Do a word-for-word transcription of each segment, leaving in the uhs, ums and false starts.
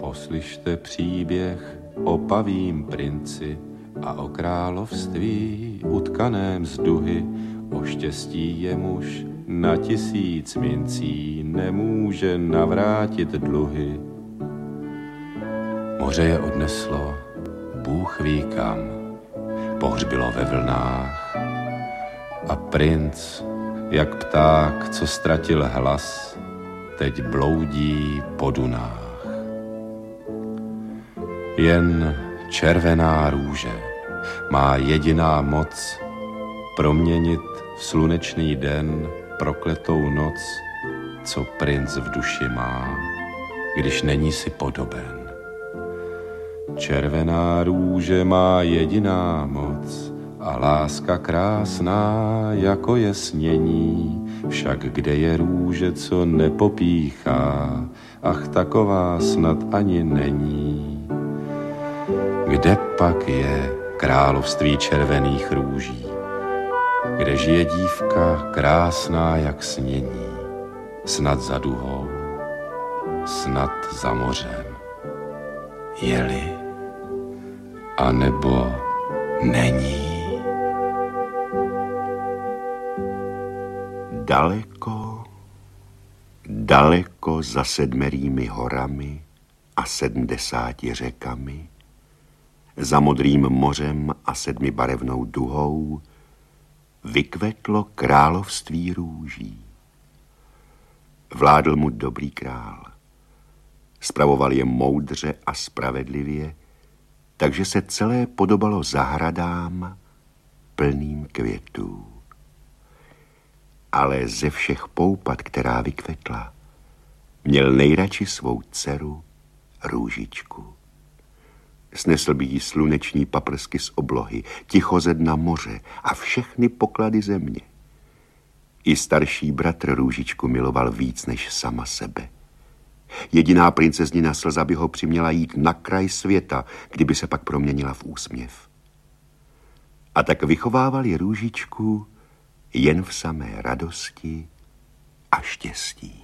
poslyšte příběh o pavím princi a o království utkaném z duhy, o štěstí jemuž na tisíc mincí nemůže navrátit dluhy. Moře je odneslo, Bůh ví kam, pohřbilo ve vlnách a princ, jak pták, co ztratil hlas, teď bloudí po dunách. Jen červená růže má jediná moc proměnit v slunečný den prokletou noc, co princ v duši má, když není si podoben. Červená růže má jediná moc a láska krásná, jako je snění, však kde je růže, co nepopíchá, ach taková snad ani není. Kde pak je království červených růží, kde žije dívka krásná jak snění, snad za duhou, snad za mořem. Je-li, anebo není. Daleko, daleko za sedmerými horami a sedmdesáti řekami, za modrým mořem a sedmibarevnou duhou vykvetlo království růží. Vládl mu dobrý král. Spravoval je moudře a spravedlivě, takže se celé podobalo zahradám plným květů. Ale ze všech poupat, která vykvetla, měl nejradši svou dceru Růžičku. Snesl by jí sluneční paprsky z oblohy, ticho ze dna moře a všechny poklady země. I starší bratr Růžičku miloval víc než sama sebe. Jediná princeznina slza by ho přiměla jít na kraj světa, kdyby se pak proměnila v úsměv. A tak vychovával je Růžičku jen v samé radosti a štěstí.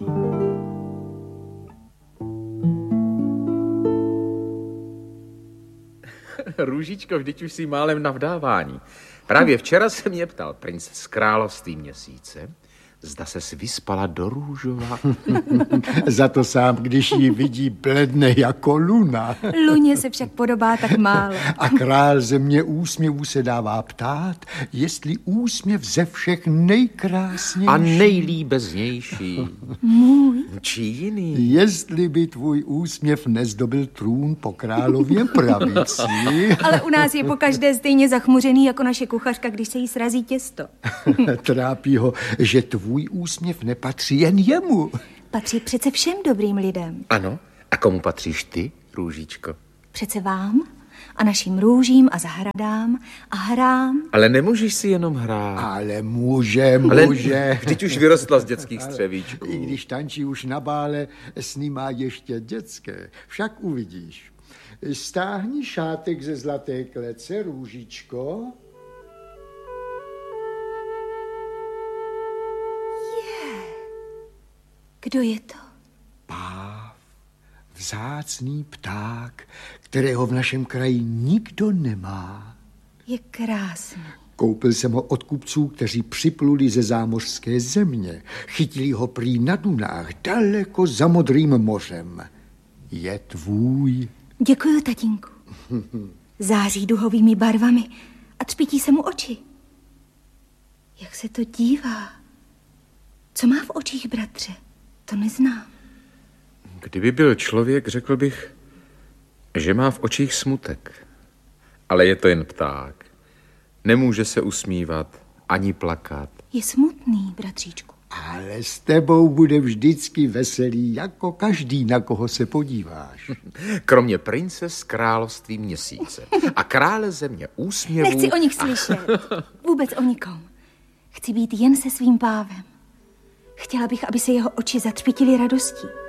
Růžičko, vždyť už jsi málem na vdávání. Právě včera se mě ptal princ z království měsíce, zda ses vyspala do růžova. Za to sám, když ji vidí, bledne jako luna. Luně se však podobá tak málo. A král země úsměvů se dává ptát, jestli úsměv ze všech nejkrásnější. A nejlíbeznější. Můj. Či jiný. Jestli by tvůj úsměv nezdobil trůn po králově pravici. Ale u nás je pokaždé stejně zachmuřený jako naše kuchařka, když se jí srazí těsto. Trápí ho, že tvůj Tvůj úsměv nepatří jen jemu. Patří přece všem dobrým lidem. Ano, a komu patříš ty, Růžičko? Přece vám a našim růžím a zahradám a hrám. Ale nemůžeš si jenom hrát. Ale může, může. Ale vždyť už vyrostla z dětských střevíčků. I když tančí už na bále, sní má ještě dětské. Však uvidíš. Stáhni šátek ze zlaté klece, Růžičko. Kdo je to? Páv, vzácný pták, kterého v našem kraji nikdo nemá. Je krásný. Koupil jsem ho od kupců, kteří připluli ze zámořské země. Chytili ho prý na dunách, daleko za modrým mořem. Je tvůj. Děkuju, tatínku. Září duhovými barvami a třpítí se mu oči. Jak se to dívá? Co má v očích, bratře? To neznám. Kdyby byl člověk, řekl bych, že má v očích smutek. Ale je to jen pták. Nemůže se usmívat ani plakat. Je smutný, bratříčku. Ale s tebou bude vždycky veselý, jako každý, na koho se podíváš. Kromě prince z království měsíce a krále země úsměvů. Nechci o nich slyšet. Vůbec o nikom. Chci být jen se svým pávem. Chtěla bych, aby se jeho oči zatřpítily radostí.